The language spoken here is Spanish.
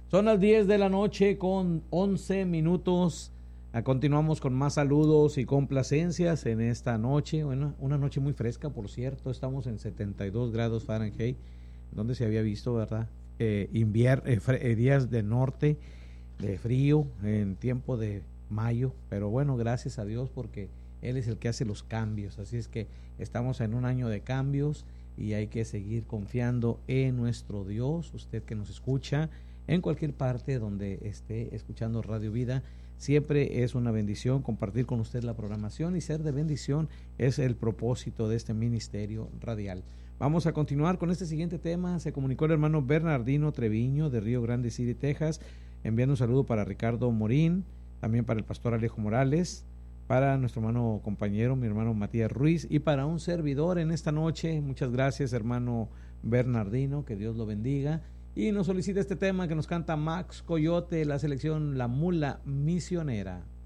Son las 10 de la noche con 11 minutos. Continuamos con más saludos y complacencias en esta noche. Bueno, una noche muy fresca, por cierto. Estamos en 72 grados Fahrenheit, donde se había visto, ¿verdad? Días de norte, de frío, en tiempo de mayo. Pero bueno, gracias a Dios porque Él es el que hace los cambios. Así es que estamos en un año de cambios y hay que seguir confiando en nuestro Dios. Usted que nos escucha en cualquier parte donde esté escuchando Radio Vida, siempre es una bendición compartir con usted la programación, y ser de bendición es el propósito de este ministerio radial. Vamos a continuar con este siguiente tema. Se comunicó el hermano Bernardino Treviño de Río Grande City, Texas, enviando un saludo para Ricardo Morín, también para el pastor Alejo Morales, para nuestro hermano compañero, mi hermano Matías Ruiz, y para un servidor en esta noche. Muchas gracias, hermano Bernardino, que Dios lo bendiga. Y nos solicita este tema que nos canta Max Coyote, la selección La Mula Misionera.